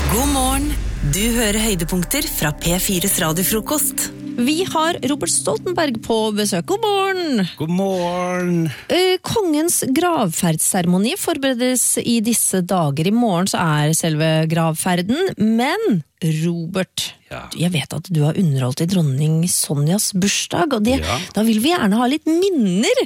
God morgen, du hører høydepunkter fra P4's radiofrokost. Vi har Robert Stoltenberg på besøk. God morgen! God morgen! Kongens gravferdsseremoni forberedes i disse dager. I morgen så selve gravferden, men Robert, jeg vet at du har underholdt i dronning Sonjas bursdag, og da vil vi gjerne ha litt minner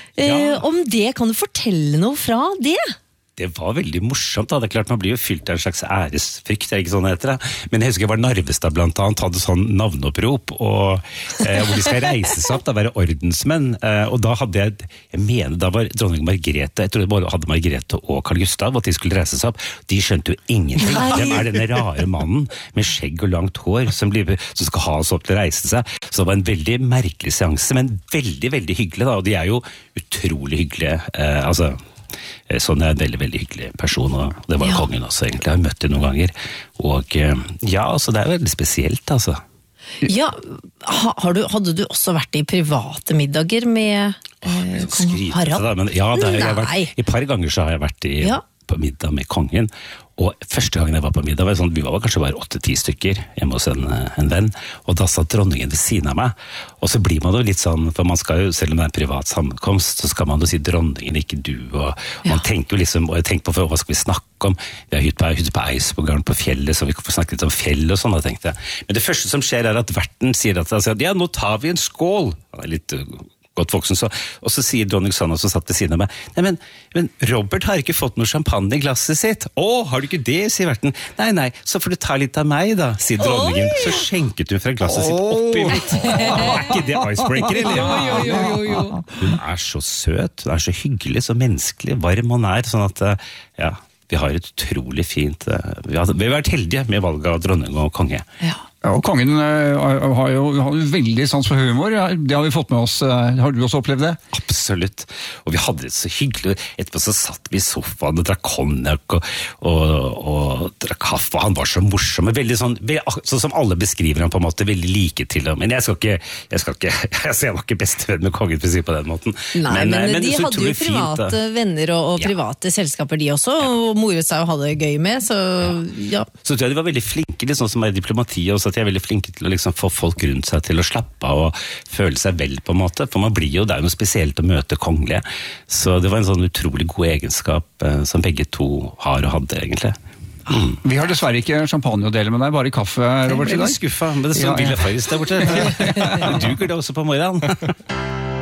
om det. Kan du fortelle noe fra det? Det var veldig morsomt da, det klart man blir jo fylt av en slags æresfrykt, det ikke sånn heter det. Men jeg husker jeg var Narvestad blant annet, hadde sånn navneopprop, og hvor de skal reise seg opp, da være ordensmenn, og da hadde jeg mener da var dronning Margrethe, jeg tror det bare hadde Margrethe og Carl Gustav, at de skulle reise seg opp, de skjønte jo ingenting. Hvem denne rare mannen med skjegg og langt hår som skal ha oss opp til å reise seg? Så det var en veldig merkelig seanse, men veldig, veldig hyggelig da, og de jo utrolig hyggelige, Sånn en veldig, veldig hyggelig person, og det var kongen også egentlig, jeg har møtt dem noen ganger, og så det veldig spesielt, altså. Ja, hadde du også vært i private middager med kong Harald? Men et par ganger så har jeg vært på middag med kongen, og første gangen jeg var på middag, vi var kanskje bare 8-10 stykker hjemme hos en venn, og da satt dronningen ved siden av meg, og så blir man jo litt sånn, for man skal jo, selv om det en privat sammenkomst, så skal man jo si dronningen, ikke du, og man tenker jo liksom, og jeg tenker på hva skal vi snakke om, vi har hytte på Eidsvåggarden på fjellet, så vi kan få snakke litt om fjell og sånn, da tenkte jeg. Men det første som skjer at verten sier at nå tar vi en skål, han litt godt voksen, og så sier dronning Sonja som satt ved siden av meg, nei, men Robert har ikke fått noe champagne i glasset sitt. Har du ikke det, sier verten. Nei, så får du ta litt av meg da, sier dronningen. Så skjenket hun fra glasset sitt oppi mitt. Ikke det icebreaker, eller? Jo. Hun så søt, hun så hyggelig, så menneskelig, varm hun sånn at, vi har et utrolig fint, vi har vært heldige med valget av dronning og konge. Ja, og kongen har jo veldig sans for humor, det har vi fått med oss. Har du også opplevd det? Absolutt, og vi hadde det så hyggelig. Etterpå så satt vi i sofaen og drakk konjakk og drakk kaffe, og han var så morsom, veldig sånn som alle beskriver han på en måte, veldig like til ham. Men jeg var ikke bestevenn med kongen, for å si på den måten. Nei, men de hadde jo private venner og private selskaper de også, og moret seg og hadde det gøy med, så Så tror jeg de var veldig flinke, litt sånn som i diplomati også, at de veldig flinke til å liksom få folk rundt seg til å slappe av og føle seg vel på en måte, for man blir jo, det jo noe spesielt å møte kongelige, så det var en sånn utrolig god egenskap som begge to har og hadde egentlig. Vi har dessverre ikke champagne å dele med deg, bare kaffe, Robert, i dag. Jeg skuffa, men det står Billa Farris der borte. Du duger det også på morgenen.